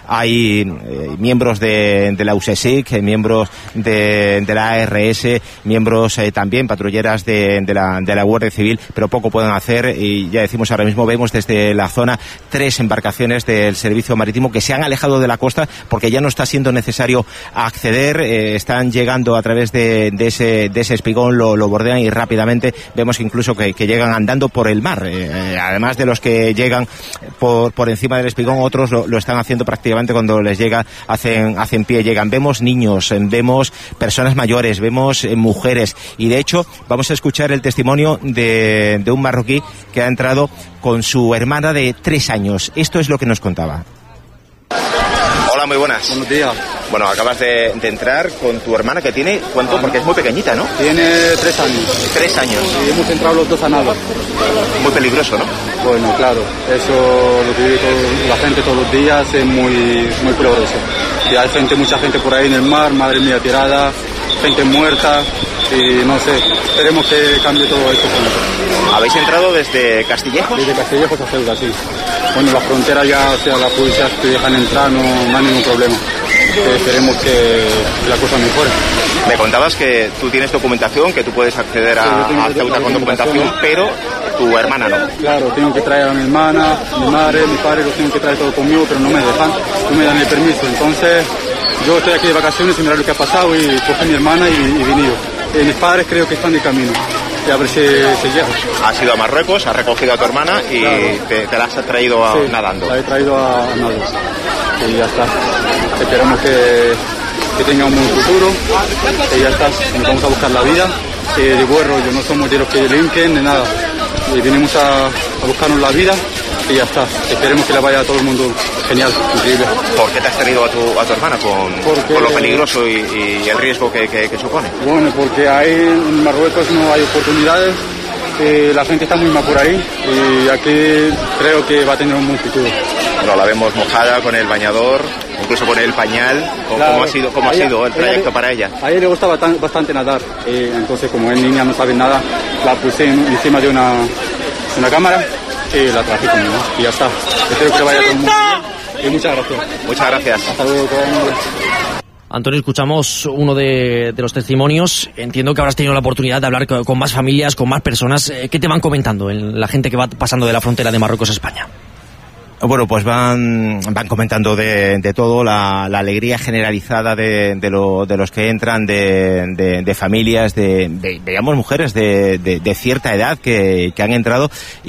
hay miembros de la USESIC, miembros de la ARS, miembros también patrulleras de la Guardia Civil, pero poco pueden hacer. Y ya decimos, ahora mismo vemos desde la zona 3 embarcaciones del servicio marítimo que se han alejado de la costa porque ya no está siendo necesario acceder, están llegando a través de ese espigón, lo bordean y rápidamente vemos incluso que llegan andando por el mar. Además de los que llegan por encima del espigón, otros lo están haciendo prácticamente cuando les llega, hacen pie, llegan. Vemos niños, vemos personas mayores, vemos mujeres, y de hecho vamos a escuchar el testimonio de un marroquí que ha entrado con su hermana de 3 años. Esto es lo que nos contaba. Hola, muy buenas. Buenos días. Bueno, acabas de entrar con tu hermana, que tiene, ¿cuánto? Porque es muy pequeñita, ¿no? Tiene 3 años. 3 años. Y hemos entrado los dos a nado. Muy peligroso, ¿no? Bueno, claro, eso lo que vive la gente todos los días es muy peligroso. Y hay mucha gente por ahí en el mar, madre mía, tirada, gente muerta, y no sé, esperemos que cambie todo esto. ¿Habéis entrado desde Castillejos? Desde Castillejos a Ceuta, sí. Bueno, la frontera ya, o sea, la policía te dejan entrar, no hay ningún problema. Esperemos que la cosa mejore. Me contabas que tú tienes documentación, que tú puedes acceder a Ceuta con documentación, pero tu hermana no. Claro, tengo que traer a mi hermana, mi madre, mi padre, los tengo que traer todo conmigo, pero no me dejan, no me dan el permiso. Entonces, yo estoy aquí de vacaciones y mirar lo que ha pasado y cogí a mi hermana y venido. Mis padres creo que están de camino. Y a ver si se llega. Has ido a Marruecos, has recogido a tu hermana y claro, te la has traído nadando. La he traído a nado. Y ya está. Esperamos que tenga un buen futuro. Y ya está. Nos vamos a buscar la vida. De buen rollo, no somos de los que delinquen ni nada. Y venimos a buscarnos la vida. Y ya está. Esperemos que le vaya a todo el mundo genial, increíble. ¿Por qué te has traído a tu hermana con lo peligroso y el riesgo que supone? Bueno, porque ahí en Marruecos no hay oportunidades, la gente está muy mal por ahí y aquí creo que va a tener un buen futuro. Bueno, la vemos mojada con el bañador, incluso con el pañal. Claro, ¿Cómo ha sido el trayecto para ella? A ella le gusta bastante nadar, entonces como es niña, no sabe nada, la puse encima de una cámara. La traje conmigo y ya está. Espero que vaya todo el mundo bien. Y muchas gracias. Muchas gracias. Hasta luego, todo el mundo. Antonio, escuchamos uno de los testimonios. Entiendo que habrás tenido la oportunidad de hablar con más familias, con más personas. ¿Qué te van comentando la gente que va pasando de la frontera de Marruecos a España? Bueno, pues van comentando de todo, la alegría generalizada de los que entran, de familias, digamos, mujeres de cierta edad que han entrado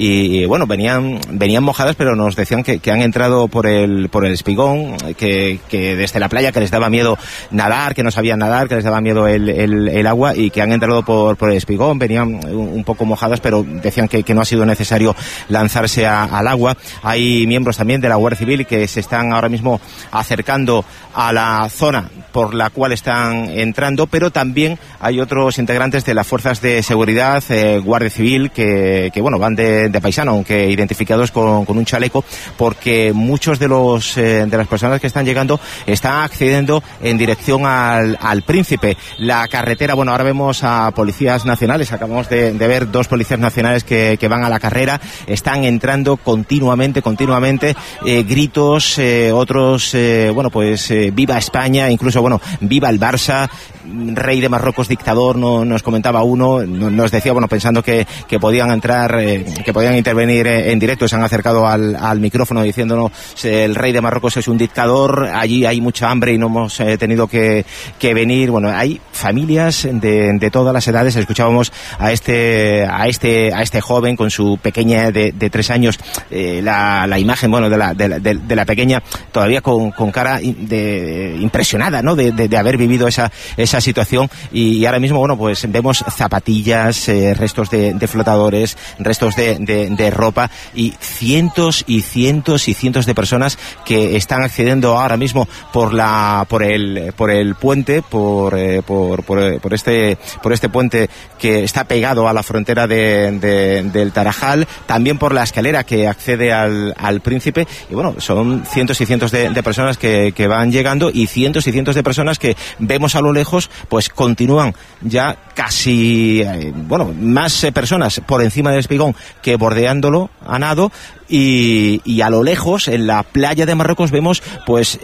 y bueno, venían mojadas, pero nos decían que han entrado por el espigón, que desde la playa, que les daba miedo nadar, que no sabían nadar, que les daba miedo el agua, y que han entrado por el espigón, venían un poco mojadas, pero decían que no ha sido necesario lanzarse al agua. Hay miembros también de la Guardia Civil que se están ahora mismo acercando a la zona por la cual están entrando, pero también hay otros integrantes de las fuerzas de seguridad, Guardia Civil, que bueno, van de paisano, aunque identificados con un chaleco, porque muchos de las personas que están llegando están accediendo en dirección al Príncipe. La carretera, bueno, ahora vemos a policías nacionales, acabamos de ver 2 policías nacionales que van a la carrera, están entrando continuamente, gritos, otros, bueno, pues viva España, incluso, bueno, viva el Barça, rey de Marruecos, dictador, nos comentaba uno, nos decía, bueno, pensando que podían entrar, que podían intervenir en directo, se han acercado al micrófono diciéndonos el rey de Marruecos es un dictador, allí hay mucha hambre y no hemos tenido que venir. Bueno, hay familias de todas las edades. Escuchábamos a este joven con su pequeña de 3 años, la imagen, bueno, de la pequeña todavía con cara impresionada, ¿no? De haber vivido esa situación, y ahora mismo, bueno, pues vemos zapatillas, restos de flotadores, restos de ropa, y cientos de personas que están accediendo ahora mismo por el puente, por este puente que está pegado a la frontera del Tarajal, también por la escalera que accede al Príncipe, y bueno, son cientos y cientos de personas que van llegando, y cientos de personas que vemos a lo lejos, pues continúan ya casi, más personas por encima del espigón que bordeándolo a nado, y a lo lejos, en la playa de Marruecos, vemos pues